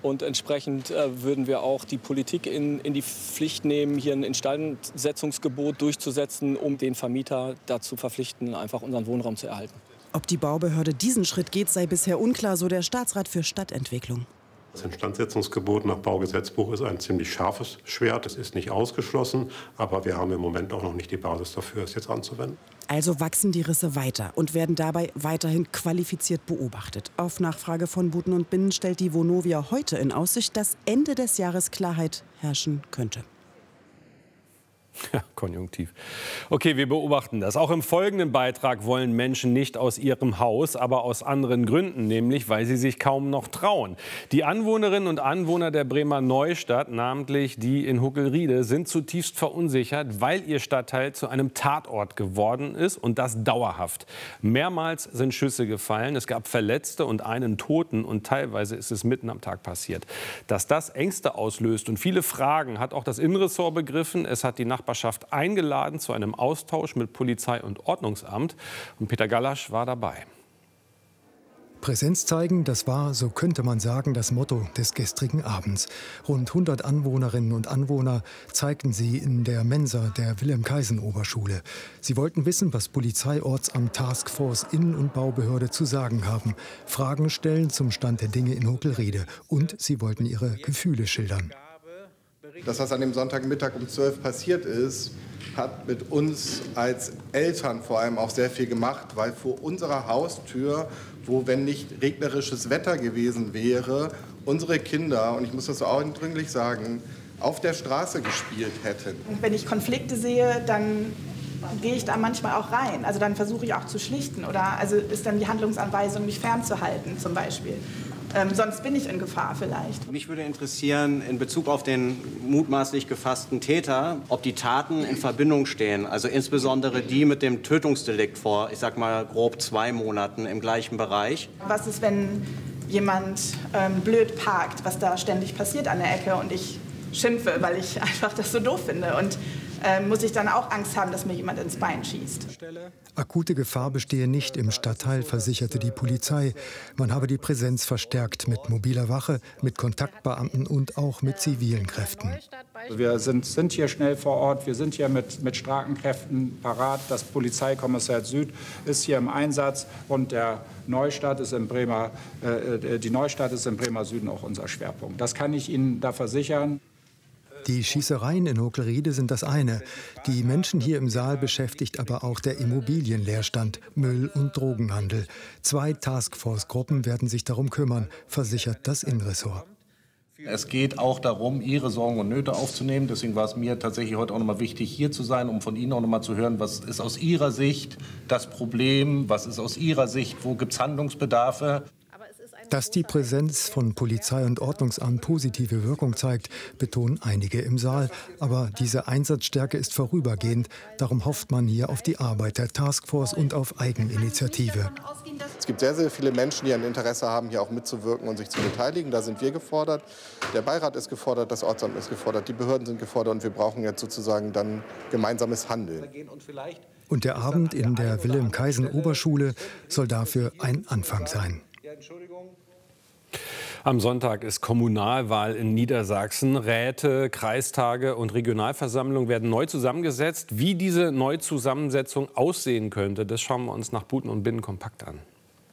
Und entsprechend würden wir auch die Politik in die Pflicht nehmen, hier ein Instandsetzungsgebot durchzusetzen, um den Vermieter dazu verpflichten, einfach unseren Wohnraum zu erhalten. Ob die Baubehörde diesen Schritt geht, sei bisher unklar, so der Staatsrat für Stadtentwicklung. Das Instandsetzungsgebot nach Baugesetzbuch ist ein ziemlich scharfes Schwert. Es ist nicht ausgeschlossen, aber wir haben im Moment auch noch nicht die Basis dafür, es jetzt anzuwenden. Also wachsen die Risse weiter und werden dabei weiterhin qualifiziert beobachtet. Auf Nachfrage von Buten und Binnen stellt die Vonovia heute in Aussicht, dass Ende des Jahres Klarheit herrschen könnte. Ja, konjunktiv. Okay, wir beobachten das. Auch im folgenden Beitrag wollen Menschen nicht aus ihrem Haus, aber aus anderen Gründen, nämlich weil sie sich kaum noch trauen. Die Anwohnerinnen und Anwohner der Bremer Neustadt, namentlich die in Huckelriede, sind zutiefst verunsichert, weil ihr Stadtteil zu einem Tatort geworden ist und das dauerhaft. Mehrmals sind Schüsse gefallen, es gab Verletzte und einen Toten und teilweise ist es mitten am Tag passiert. Dass das Ängste auslöst und viele Fragen, hat auch das Innenressort begriffen. Es hat die Nachbarschaft eingeladen zu einem Austausch mit Polizei und Ordnungsamt. Und Peter Gallasch war dabei. Präsenz zeigen, das war, so könnte man sagen, das Motto des gestrigen Abends. Rund 100 Anwohnerinnen und Anwohner zeigten sie in der Mensa der Wilhelm-Kaisen-Oberschule. Sie wollten wissen, was Polizei, Ortsamt, Taskforce, Innen- und Baubehörde zu sagen haben. Fragen stellen zum Stand der Dinge in Huckelriede. Und sie wollten ihre Gefühle schildern. Das, was an dem Sonntagmittag um 12 passiert ist, hat mit uns als Eltern vor allem auch sehr viel gemacht, weil vor unserer Haustür, wo, wenn nicht regnerisches Wetter gewesen wäre, unsere Kinder, und ich muss das so eindringlich sagen, auf der Straße gespielt hätten. Wenn ich Konflikte sehe, dann gehe ich da manchmal auch rein. Also dann versuche ich auch zu schlichten. Oder also ist dann die Handlungsanweisung, mich fernzuhalten zum Beispiel. Sonst bin ich in Gefahr vielleicht. Mich würde interessieren, in Bezug auf den mutmaßlich gefassten Täter, ob die Taten in Verbindung stehen. Also insbesondere die mit dem Tötungsdelikt vor, ich sag mal, grob 2 Monaten im gleichen Bereich. Was ist, wenn jemand blöd parkt, was da ständig passiert an der Ecke und ich schimpfe, weil ich einfach das so doof finde? Und muss ich dann auch Angst haben, dass mir jemand ins Bein schießt? Akute Gefahr bestehe nicht im Stadtteil, versicherte die Polizei. Man habe die Präsenz verstärkt mit mobiler Wache, mit Kontaktbeamten und auch mit zivilen Kräften. Wir sind hier schnell vor Ort, wir sind hier mit starken Kräften parat. Das Polizeikommissariat Süd ist hier im Einsatz und die Neustadt ist im Bremer Süden auch unser Schwerpunkt. Das kann ich Ihnen da versichern. Die Schießereien in Huckelriede sind das eine. Die Menschen hier im Saal beschäftigt aber auch der Immobilienleerstand, Müll- und Drogenhandel. 2 Taskforce-Gruppen werden sich darum kümmern, versichert das Innenressort. Es geht auch darum, Ihre Sorgen und Nöte aufzunehmen. Deswegen war es mir tatsächlich heute auch noch mal wichtig, hier zu sein, um von Ihnen auch noch mal zu hören, was ist aus Ihrer Sicht das Problem, was ist aus Ihrer Sicht, wo gibt es Handlungsbedarfe. Dass die Präsenz von Polizei und Ordnungsamt positive Wirkung zeigt, betonen einige im Saal. Aber diese Einsatzstärke ist vorübergehend. Darum hofft man hier auf die Arbeit der Taskforce und auf Eigeninitiative. Es gibt sehr, sehr viele Menschen, die ein Interesse haben, hier auch mitzuwirken und sich zu beteiligen. Da sind wir gefordert. Der Beirat ist gefordert, das Ortsamt ist gefordert, die Behörden sind gefordert. Und wir brauchen jetzt sozusagen dann gemeinsames Handeln. Und der Abend in der Wilhelm-Kaisen-Oberschule soll dafür ein Anfang sein. Am Sonntag ist Kommunalwahl in Niedersachsen. Räte, Kreistage und Regionalversammlungen werden neu zusammengesetzt. Wie diese Neuzusammensetzung aussehen könnte, das schauen wir uns nach Buten und Binnen kompakt an.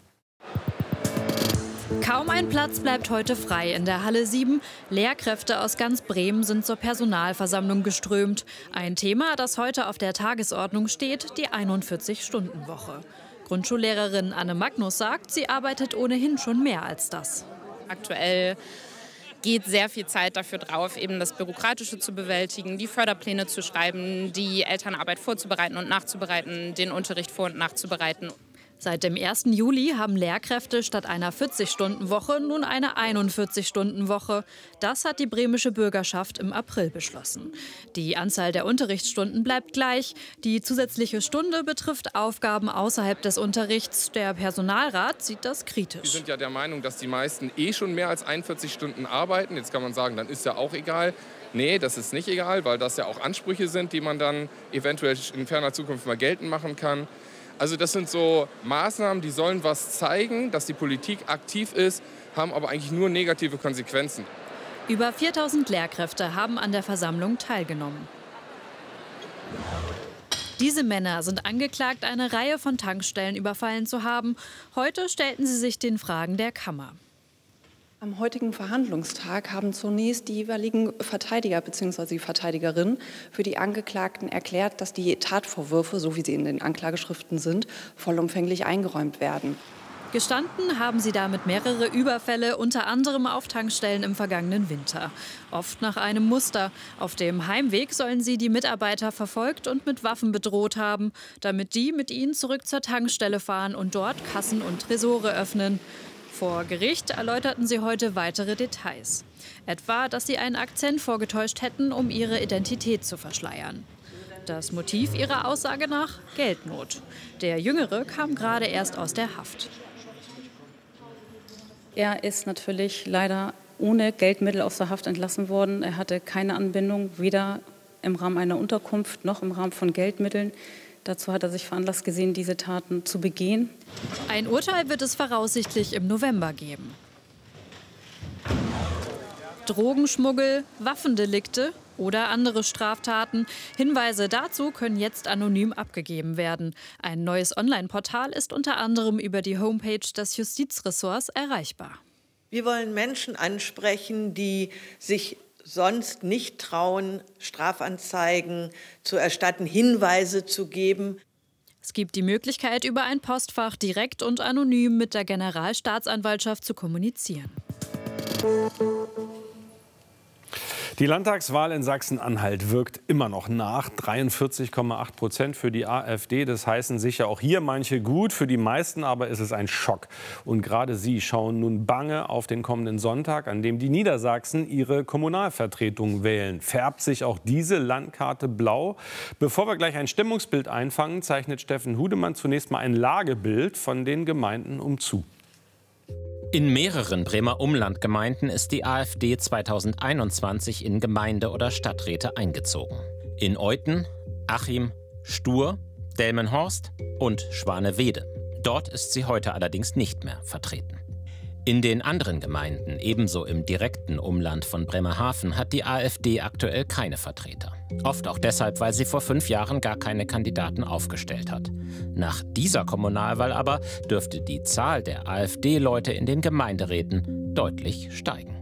Kaum ein Platz bleibt heute frei in der Halle 7. Lehrkräfte aus ganz Bremen sind zur Personalversammlung geströmt. Ein Thema, das heute auf der Tagesordnung steht, die 41-Stunden-Woche. Grundschullehrerin Anne Magnus sagt, sie arbeitet ohnehin schon mehr als das. Aktuell geht sehr viel Zeit dafür drauf, eben das Bürokratische zu bewältigen, die Förderpläne zu schreiben, die Elternarbeit vorzubereiten und nachzubereiten, den Unterricht vor- und nachzubereiten. Seit dem 1. Juli haben Lehrkräfte statt einer 40-Stunden-Woche nun eine 41-Stunden-Woche. Das hat die bremische Bürgerschaft im April beschlossen. Die Anzahl der Unterrichtsstunden bleibt gleich. Die zusätzliche Stunde betrifft Aufgaben außerhalb des Unterrichts. Der Personalrat sieht das kritisch. Wir sind ja der Meinung, dass die meisten schon mehr als 41 Stunden arbeiten. Jetzt kann man sagen, dann ist ja auch egal. Nee, das ist nicht egal, weil das ja auch Ansprüche sind, die man dann eventuell in ferner Zukunft mal geltend machen kann. Also das sind so Maßnahmen, die sollen was zeigen, dass die Politik aktiv ist, haben aber eigentlich nur negative Konsequenzen. Über 4.000 Lehrkräfte haben an der Versammlung teilgenommen. Diese Männer sind angeklagt, eine Reihe von Tankstellen überfallen zu haben. Heute stellten sie sich den Fragen der Kammer. Am heutigen Verhandlungstag haben zunächst die jeweiligen Verteidiger bzw. die Verteidigerin für die Angeklagten erklärt, dass die Tatvorwürfe, so wie sie in den Anklageschriften sind, vollumfänglich eingeräumt werden. Gestanden haben sie damit mehrere Überfälle, unter anderem auf Tankstellen im vergangenen Winter. Oft nach einem Muster. Auf dem Heimweg sollen sie die Mitarbeiter verfolgt und mit Waffen bedroht haben, damit die mit ihnen zurück zur Tankstelle fahren und dort Kassen und Tresore öffnen. Vor Gericht erläuterten sie heute weitere Details. Etwa, dass sie einen Akzent vorgetäuscht hätten, um ihre Identität zu verschleiern. Das Motiv ihrer Aussage nach: Geldnot. Der Jüngere kam gerade erst aus der Haft. Er ist natürlich leider ohne Geldmittel aus der Haft entlassen worden. Er hatte keine Anbindung, weder im Rahmen einer Unterkunft noch im Rahmen von Geldmitteln. Dazu hat er sich veranlasst gesehen, diese Taten zu begehen. Ein Urteil wird es voraussichtlich im November geben. Drogenschmuggel, Waffendelikte oder andere Straftaten. Hinweise dazu können jetzt anonym abgegeben werden. Ein neues Online-Portal ist unter anderem über die Homepage des Justizressorts erreichbar. Wir wollen Menschen ansprechen, die sich sonst nicht trauen, Strafanzeigen zu erstatten, Hinweise zu geben. Es gibt die Möglichkeit, über ein Postfach direkt und anonym mit der Generalstaatsanwaltschaft zu kommunizieren. Die Landtagswahl in Sachsen-Anhalt wirkt immer noch nach. 43,8% für die AfD. Das heißen sicher auch hier manche gut. Für die meisten aber ist es ein Schock. Und gerade sie schauen nun bange auf den kommenden Sonntag, an dem die Niedersachsen ihre Kommunalvertretung wählen. Färbt sich auch diese Landkarte blau? Bevor wir gleich ein Stimmungsbild einfangen, zeichnet Steffen Hudemann zunächst mal ein Lagebild von den Gemeinden umzu. In mehreren Bremer Umlandgemeinden ist die AfD 2021 in Gemeinde- oder Stadträte eingezogen. In Euthen, Achim, Stur, Delmenhorst und Schwanewede. Dort ist sie heute allerdings nicht mehr vertreten. In den anderen Gemeinden, ebenso im direkten Umland von Bremerhaven, hat die AfD aktuell keine Vertreter. Oft auch deshalb, weil sie vor 5 Jahren gar keine Kandidaten aufgestellt hat. Nach dieser Kommunalwahl aber dürfte die Zahl der AfD-Leute in den Gemeinderäten deutlich steigen.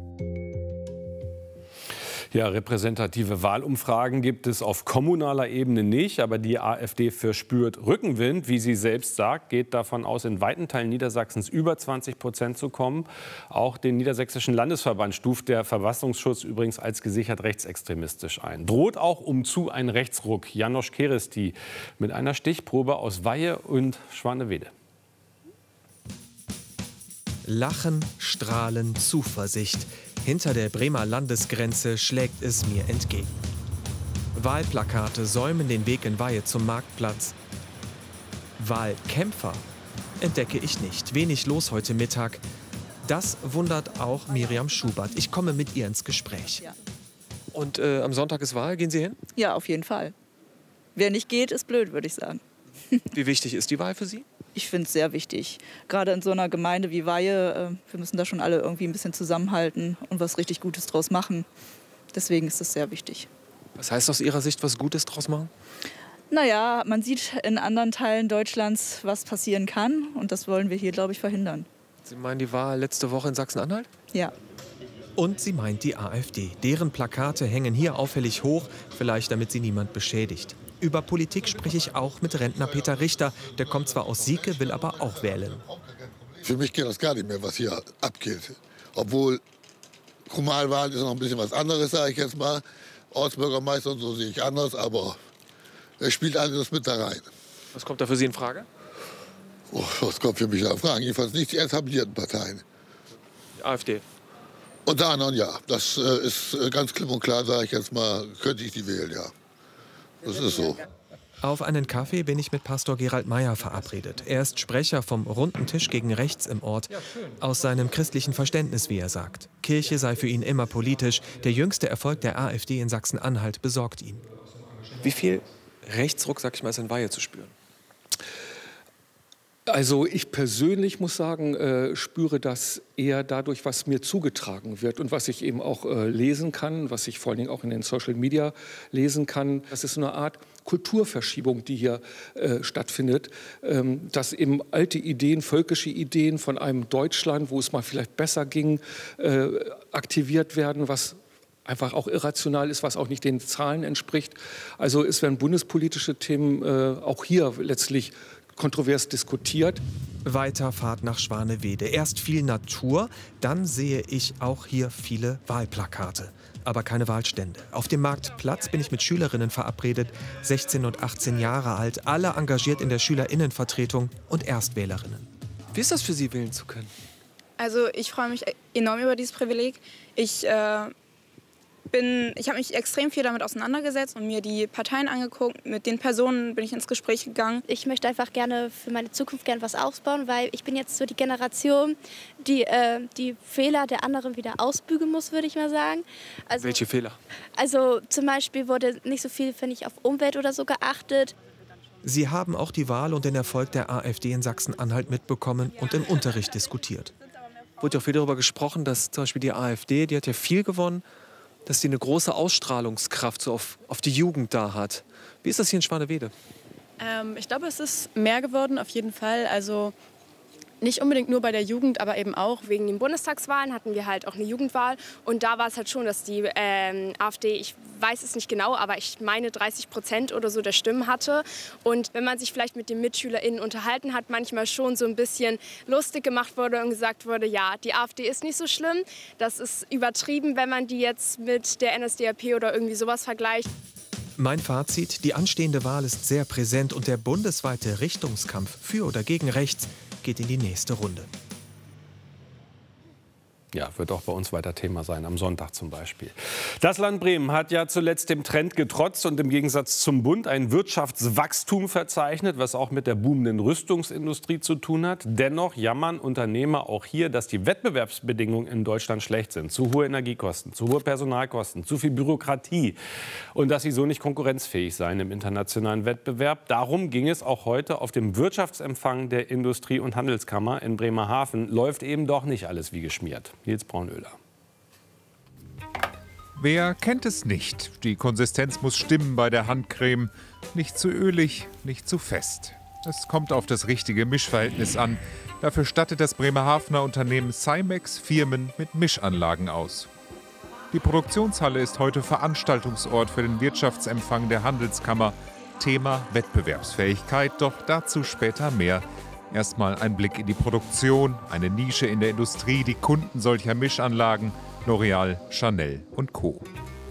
Ja, repräsentative Wahlumfragen gibt es auf kommunaler Ebene nicht. Aber die AfD verspürt Rückenwind. Wie sie selbst sagt, geht davon aus, in weiten Teilen Niedersachsens über 20% zu kommen. Auch den Niedersächsischen Landesverband stuft der Verfassungsschutz übrigens als gesichert rechtsextremistisch ein. Droht auch umzu ein Rechtsruck. Janosch Keresti mit einer Stichprobe aus Weihe und Schwanewede. Lachen, Strahlen, Zuversicht. Hinter der Bremer Landesgrenze schlägt es mir entgegen. Wahlplakate säumen den Weg in Weihe zum Marktplatz. Wahlkämpfer entdecke ich nicht. Wenig los heute Mittag. Das wundert auch Miriam Schubert. Ich komme mit ihr ins Gespräch. Ja. Und am Sonntag ist Wahl. Gehen Sie hin? Ja, auf jeden Fall. Wer nicht geht, ist blöd, würde ich sagen. Wie wichtig ist die Wahl für Sie? Ich finde es sehr wichtig. Gerade in so einer Gemeinde wie Weihe, wir müssen da schon alle irgendwie ein bisschen zusammenhalten und was richtig Gutes draus machen. Deswegen ist es sehr wichtig. Was heißt aus Ihrer Sicht was Gutes draus machen? Naja, man sieht in anderen Teilen Deutschlands, was passieren kann. Und das wollen wir hier, glaube ich, verhindern. Sie meinen die Wahl letzte Woche in Sachsen-Anhalt? Ja. Und sie meint die AfD. Deren Plakate hängen hier auffällig hoch, vielleicht damit sie niemand beschädigt. Über Politik spreche ich auch mit Rentner Peter Richter. Der kommt zwar aus Sieke, will aber auch wählen. Für mich geht das gar nicht mehr, was hier abgeht. Obwohl Kommunalwahlen ist noch ein bisschen was anderes, sage ich jetzt mal. Ortsbürgermeister und so sehe ich anders, aber es spielt alles mit da rein. Was kommt da für Sie in Frage? Oh, was kommt für mich da in Frage? Jedenfalls nicht die etablierten Parteien. Die AfD? Unter anderem ja. Das ist ganz klipp und klar, sage ich jetzt mal, könnte ich die wählen, ja. Das ist so. Auf einen Kaffee bin ich mit Pastor Gerald Meyer verabredet. Er ist Sprecher vom Runden Tisch gegen Rechts im Ort. Aus seinem christlichen Verständnis, wie er sagt. Kirche sei für ihn immer politisch. Der jüngste Erfolg der AfD in Sachsen-Anhalt besorgt ihn. Wie viel Rechtsruck, sag ich mal, ist in Weihe zu spüren? Also ich persönlich muss sagen, spüre das eher dadurch, was mir zugetragen wird und was ich eben auch lesen kann, was ich vor allen Dingen auch in den Social Media lesen kann. Das ist so eine Art Kulturverschiebung, die hier stattfindet, dass eben alte Ideen, völkische Ideen von einem Deutschland, wo es mal vielleicht besser ging, aktiviert werden, was einfach auch irrational ist, was auch nicht den Zahlen entspricht. Also es werden bundespolitische Themen auch hier letztlich kontrovers diskutiert. Weiterfahrt nach Schwanewede. Erst viel Natur, dann sehe ich auch hier viele Wahlplakate. Aber keine Wahlstände. Auf dem Marktplatz bin ich mit Schülerinnen verabredet, 16 und 18 Jahre alt, alle engagiert in der Schülerinnenvertretung und Erstwählerinnen. Wie ist das für Sie, wählen zu können? Also ich freue mich enorm über dieses Privileg. Ich habe mich extrem viel damit auseinandergesetzt und mir die Parteien angeguckt. Mit den Personen bin ich ins Gespräch gegangen. Ich möchte einfach gerne für meine Zukunft gerne was ausbauen, weil ich bin jetzt so die Generation, die die Fehler der anderen wieder ausbügeln muss, würde ich mal sagen. Also, welche Fehler? Also zum Beispiel wurde nicht so viel, finde ich, auf Umwelt oder so geachtet. Sie haben auch die Wahl und den Erfolg der AfD in Sachsen-Anhalt mitbekommen und im Unterricht diskutiert. Wurde ja auch viel darüber gesprochen, dass zum Beispiel die AfD, die hat ja viel gewonnen, dass die eine große Ausstrahlungskraft so auf die Jugend da hat. Wie ist das hier in Schwanewede? Ich glaube, es ist mehr geworden, auf jeden Fall. Also nicht unbedingt nur bei der Jugend, aber eben auch wegen den Bundestagswahlen hatten wir halt auch eine Jugendwahl. Und da war es halt schon, dass die AfD, ich weiß es nicht genau, aber ich meine 30% oder so der Stimmen hatte. Und wenn man sich vielleicht mit den MitschülerInnen unterhalten hat, manchmal schon so ein bisschen lustig gemacht wurde und gesagt wurde, ja, die AfD ist nicht so schlimm. Das ist übertrieben, wenn man die jetzt mit der NSDAP oder irgendwie sowas vergleicht. Mein Fazit, die anstehende Wahl ist sehr präsent und der bundesweite Richtungskampf für oder gegen rechts geht in die nächste Runde. Ja, wird auch bei uns weiter Thema sein, am Sonntag zum Beispiel. Das Land Bremen hat ja zuletzt dem Trend getrotzt und im Gegensatz zum Bund ein Wirtschaftswachstum verzeichnet, was auch mit der boomenden Rüstungsindustrie zu tun hat. Dennoch jammern Unternehmer auch hier, dass die Wettbewerbsbedingungen in Deutschland schlecht sind. Zu hohe Energiekosten, zu hohe Personalkosten, zu viel Bürokratie und dass sie so nicht konkurrenzfähig seien im internationalen Wettbewerb. Darum ging es auch heute auf dem Wirtschaftsempfang der Industrie- und Handelskammer in Bremerhaven. Läuft eben doch nicht alles wie geschmiert. Nils Braunöhler. Wer kennt es nicht? Die Konsistenz muss stimmen bei der Handcreme. Nicht zu ölig, nicht zu fest. Es kommt auf das richtige Mischverhältnis an. Dafür stattet das Bremerhavener Unternehmen Cymex Firmen mit Mischanlagen aus. Die Produktionshalle ist heute Veranstaltungsort für den Wirtschaftsempfang der Handelskammer. Thema Wettbewerbsfähigkeit, doch dazu später mehr. Erstmal ein Blick in die Produktion, eine Nische in der Industrie, die Kunden solcher Mischanlagen, L'Oréal, Chanel und Co.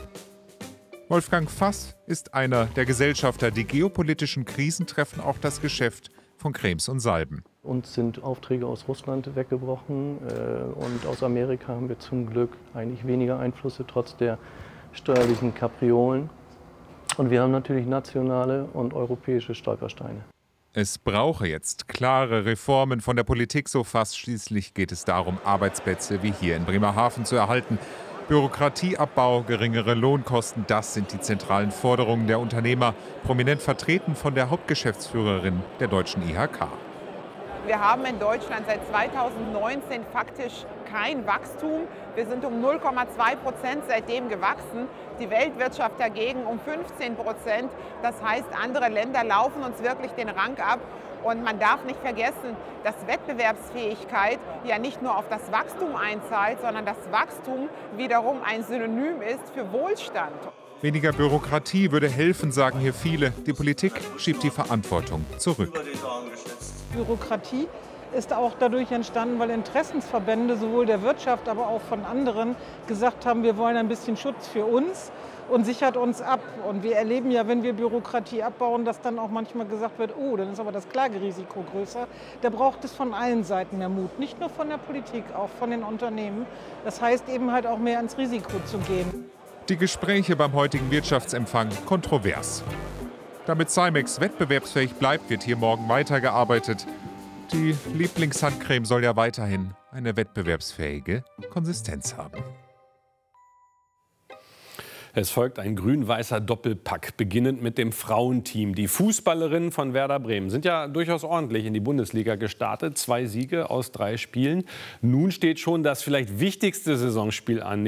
Wolfgang Fass ist einer der Gesellschafter. Die geopolitischen Krisen treffen auch das Geschäft von Cremes und Salben. Uns sind Aufträge aus Russland weggebrochen und aus Amerika haben wir zum Glück eigentlich weniger Einflüsse, trotz der steuerlichen Kapriolen. Und wir haben natürlich nationale und europäische Stolpersteine. Es brauche jetzt klare Reformen von der Politik, so Fass. Schließlich geht es darum, Arbeitsplätze wie hier in Bremerhaven zu erhalten. Bürokratieabbau, geringere Lohnkosten, das sind die zentralen Forderungen der Unternehmer, prominent vertreten von der Hauptgeschäftsführerin der deutschen IHK. Wir haben in Deutschland seit 2019 faktisch kein Wachstum. Wir sind um 0,2% seitdem gewachsen. Die Weltwirtschaft dagegen um 15%. Das heißt, andere Länder laufen uns wirklich den Rang ab. Und man darf nicht vergessen, dass Wettbewerbsfähigkeit ja nicht nur auf das Wachstum einzahlt, sondern das Wachstum wiederum ein Synonym ist für Wohlstand. Weniger Bürokratie würde helfen, sagen hier viele. Die Politik schiebt die Verantwortung zurück. Bürokratie ist auch dadurch entstanden, weil Interessensverbände sowohl der Wirtschaft, aber auch von anderen gesagt haben, wir wollen ein bisschen Schutz für uns und sichert uns ab. Und wir erleben ja, wenn wir Bürokratie abbauen, dass dann auch manchmal gesagt wird, oh, dann ist aber das Klagerisiko größer. Da braucht es von allen Seiten mehr Mut, nicht nur von der Politik, auch von den Unternehmen. Das heißt eben halt auch mehr ins Risiko zu gehen. Die Gespräche beim heutigen Wirtschaftsempfang kontrovers. Damit Cymex wettbewerbsfähig bleibt, wird hier morgen weitergearbeitet. Die Lieblingshandcreme soll ja weiterhin eine wettbewerbsfähige Konsistenz haben. Es folgt ein grün-weißer Doppelpack, beginnend mit dem Frauenteam. Die Fußballerinnen von Werder Bremen sind ja durchaus ordentlich in die Bundesliga gestartet. 2 Siege aus 3 Spielen. Nun steht schon das vielleicht wichtigste Saisonspiel an.